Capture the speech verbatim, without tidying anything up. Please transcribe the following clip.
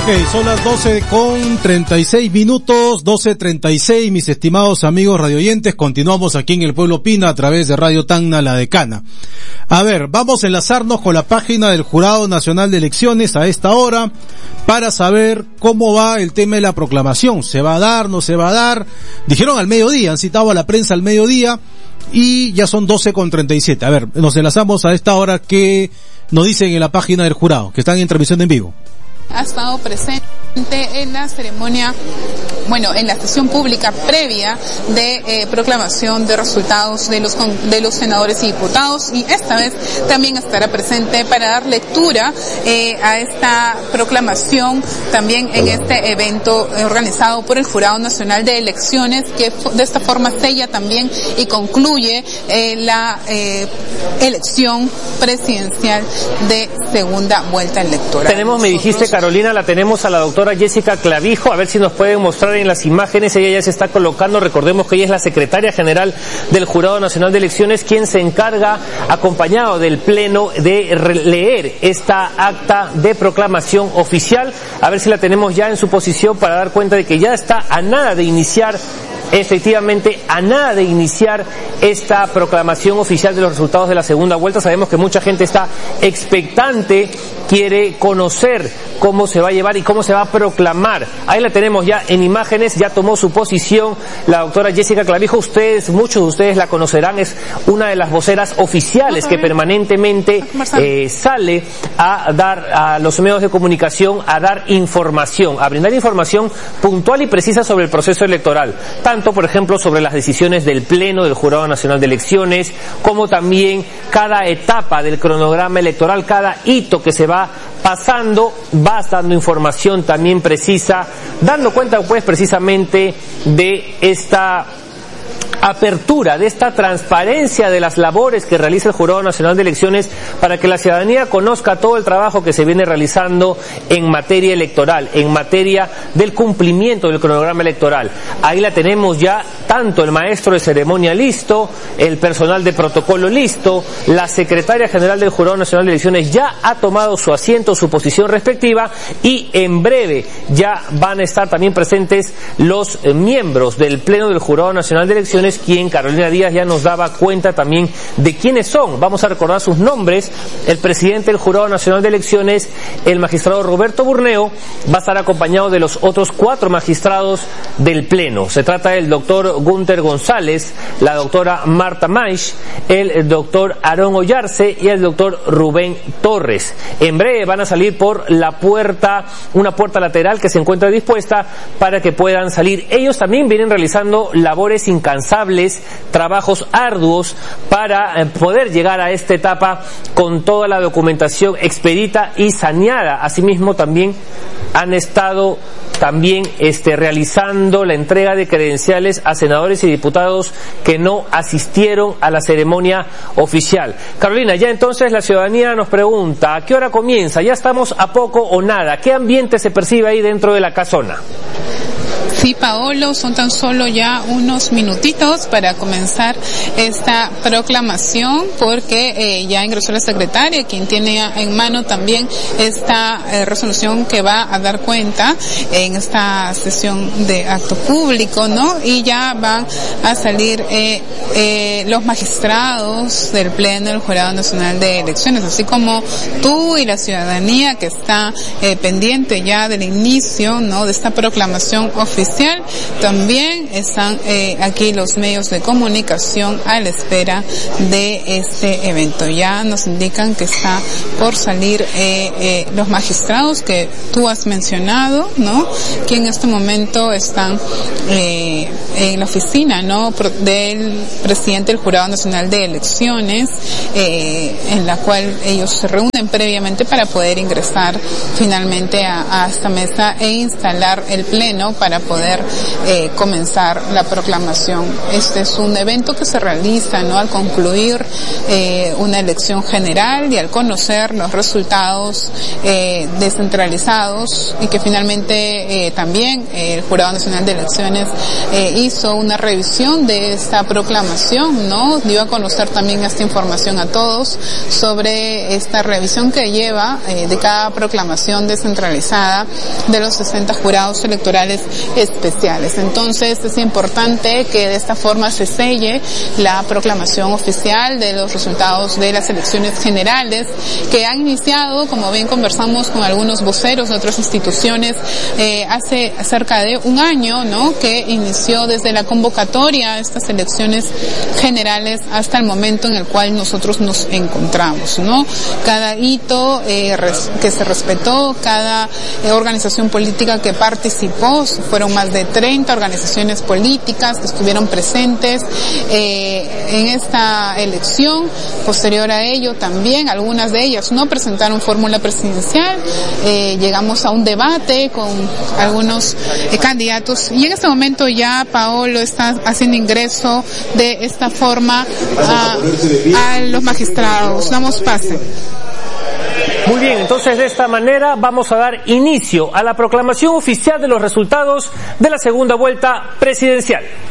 Ok, son las doce con treinta y seis minutos, doce treinta y seis, mis estimados amigos radioyentes, continuamos aquí en el Pueblo Opina a través de Radio Tacna, La Decana. A ver, vamos a enlazarnos con la página del Jurado Nacional de Elecciones a esta hora para saber cómo va el tema de la proclamación. ¿Se va a dar, no se va a dar? Dijeron al mediodía, han citado a la prensa al mediodía y ya son doce con treinta y siete. A ver, nos enlazamos a esta hora que nos dicen en la página del jurado, que están en transmisión en vivo. Ha estado presente en la ceremonia, bueno, en la sesión pública previa de eh, proclamación de resultados de los de los senadores y diputados, y esta vez también estará presente para dar lectura eh, a esta proclamación también en este evento organizado por el Jurado Nacional de Elecciones, que de esta forma sella también y concluye eh, la eh, elección presidencial de segunda vuelta electoral. Tenemos, me dijiste, Carolina, la tenemos a la doctora Jessica Clavijo, a ver si nos pueden mostrar en las imágenes. Ella ya se está colocando, recordemos que ella es la secretaria general del Jurado Nacional de Elecciones, quien se encarga, acompañado del Pleno, de leer esta acta de proclamación oficial. A ver si la tenemos ya en su posición para dar cuenta de que ya está a nada de iniciar, efectivamente, a nada de iniciar esta proclamación oficial de los resultados de la segunda vuelta. Sabemos que mucha gente está expectante, quiere conocer cómo se va a llevar y cómo se va a proclamar. Ahí la tenemos ya en imágenes, ya tomó su posición la doctora Jessica Clavijo. Ustedes, muchos de ustedes la conocerán, es una de las voceras oficiales que permanentemente eh, sale a dar a los medios de comunicación, a dar información, a brindar información puntual y precisa sobre el proceso electoral, tanto, por ejemplo, sobre las decisiones del Pleno del Jurado Nacional de Elecciones, como también cada etapa del cronograma electoral, cada hito que se va pasando, vas dando información también precisa, dando cuenta pues precisamente de esta apertura, de esta transparencia de las labores que realiza el Jurado Nacional de Elecciones para que la ciudadanía conozca todo el trabajo que se viene realizando en materia electoral, en materia del cumplimiento del cronograma electoral. Ahí la tenemos ya, tanto el maestro de ceremonia listo, el personal de protocolo listo, la secretaria general del Jurado Nacional de Elecciones ya ha tomado su asiento, su posición respectiva, y en breve ya van a estar también presentes los eh, miembros del Pleno del Jurado Nacional de Elecciones, quien Carolina Díaz ya nos daba cuenta también de quiénes son. Vamos a recordar sus nombres. El presidente del Jurado Nacional de Elecciones, el magistrado Roberto Burneo, va a estar acompañado de los otros cuatro magistrados del Pleno. Se trata del doctor Gunter González, la doctora Marta Maish, el doctor Aarón Ollarse y el doctor Rubén Torres. En breve van a salir por la puerta, una puerta lateral que se encuentra dispuesta para que puedan salir. Ellos también vienen realizando labores incansables, trabajos arduos para poder llegar a esta etapa con toda la documentación expedita y saneada. Asimismo, también han estado también este, realizando la entrega de credenciales a senadores y diputados que no asistieron a la ceremonia oficial. Carolina, ya entonces la ciudadanía nos pregunta, ¿a qué hora comienza? ¿Ya estamos a poco o nada? ¿Qué ambiente se percibe ahí dentro de la casona? Sí, Paolo, son tan solo ya unos minutitos para comenzar esta proclamación, porque eh, ya ingresó la secretaria, quien tiene en mano también esta eh, resolución que va a dar cuenta en esta sesión de acto público, ¿no? Y ya van a salir eh, eh, los magistrados del Pleno del Jurado Nacional de Elecciones, así como tú y la ciudadanía que está eh, pendiente ya del inicio, ¿no?, de esta proclamación oficial. También están eh, aquí los medios de comunicación a la espera de este evento. Ya nos indican que está por salir eh, eh, los magistrados que tú has mencionado, ¿no?, que en este momento están eh, en la oficina, ¿no?, del presidente del Jurado Nacional de Elecciones, eh, en la cual ellos se reúnen previamente para poder ingresar finalmente a, a esta mesa e instalar el pleno para poder poder eh, comenzar la proclamación. Este es un evento que se realiza, ¿no?, al concluir eh, una elección general y al conocer los resultados eh, descentralizados, y que finalmente eh, también eh, el Jurado Nacional de Elecciones eh, hizo una revisión de esta proclamación, ¿no? Dio a conocer también esta información a todos sobre esta revisión que lleva eh, de cada proclamación descentralizada de los sesenta jurados electorales especiales. Entonces es importante que de esta forma se selle la proclamación oficial de los resultados de las elecciones generales, que han iniciado, como bien conversamos con algunos voceros de otras instituciones, eh, hace cerca de un año, ¿no?, que inició desde la convocatoria a estas elecciones generales hasta el momento en el cual nosotros nos encontramos, ¿no? Cada hito eh, res, que se respetó, cada eh, organización política que participó, fueron más de treinta organizaciones políticas que estuvieron presentes eh, en esta elección. Posterior a ello también, algunas de ellas no presentaron fórmula presidencial, eh, llegamos a un debate con algunos eh, candidatos, y en este momento ya Paolo está haciendo ingreso de esta forma a, a los magistrados. Damos pase. Muy bien, entonces de esta manera vamos a dar inicio a la proclamación oficial de los resultados de la segunda vuelta presidencial.